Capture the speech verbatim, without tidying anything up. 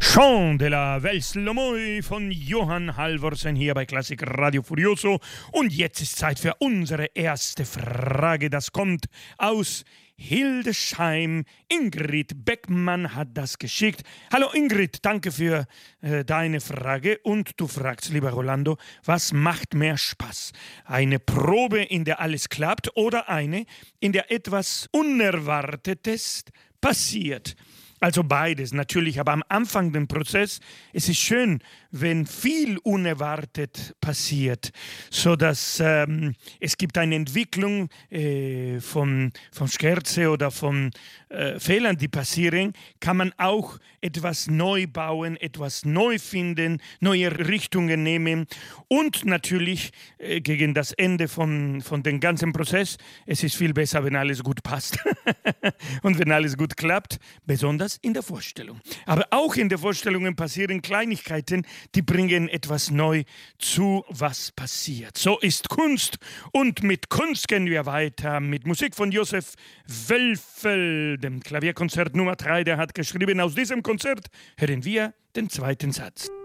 Chant de la Valse Lomoy von Johann Halvorsen hier bei Klassik Radio Furioso. Und jetzt ist Zeit für unsere erste Frage. Das kommt aus Hildesheim. Ingrid Beckmann hat das geschickt. Hallo Ingrid, danke für äh, deine Frage. Und du fragst, lieber Rolando, was macht mehr Spaß? Eine Probe, in der alles klappt, oder eine, in der etwas Unerwartetes passiert? Also beides natürlich, aber am Anfang des Prozesses, es ist schön, wenn viel unerwartet passiert, sodass ähm, es gibt eine Entwicklung äh, von, von Scherze oder von äh, Fehlern, die passieren, kann man auch etwas neu bauen, etwas neu finden, neue Richtungen nehmen und natürlich äh, gegen das Ende von, von dem ganzen Prozess, es ist viel besser, wenn alles gut passt und wenn alles gut klappt, besonders in der Vorstellung. Aber auch in der Vorstellung passieren Kleinigkeiten, die bringen etwas neu zu, was passiert. So ist Kunst, und mit Kunst gehen wir weiter mit Musik von Josef Wölfel, dem Klavierkonzert Nummer drei, der hat geschrieben, aus diesem Konzert hören wir den zweiten Satz.